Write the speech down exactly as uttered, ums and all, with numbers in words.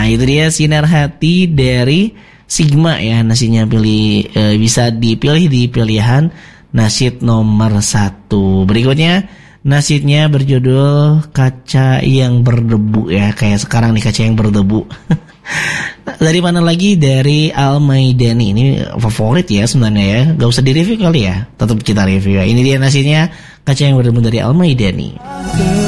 itu dia Sinar Hati dari Sigma ya, nasinya pilih e, bisa dipilih di pilihan nasid nomor satu. Berikutnya nasidnya berjudul Kaca yang Berdebu ya, kayak sekarang nih kaca yang berdebu. Dari mana lagi? Dari Al-Maidani. Ini favorit ya sebenarnya ya, gak usah di review kali ya, tetap kita review ya. Ini dia nasidnya Kaca yang Berdebu dari Al-Maidani.